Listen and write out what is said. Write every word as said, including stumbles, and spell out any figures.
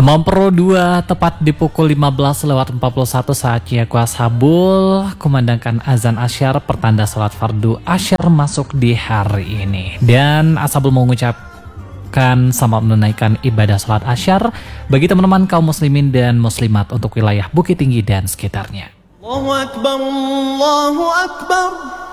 Mempro dua tepat di pukul lima belas lewat empat puluh satu saatnya Kuashabul kumandangkan azan asyar pertanda salat fardu asyar masuk di hari ini. Dan Ashabul mengucapkan selamat menunaikan ibadah salat asyar bagi teman-teman kaum muslimin dan muslimat untuk wilayah Bukit Tinggi dan sekitarnya. Allahu Akbar, Allahu Akbar.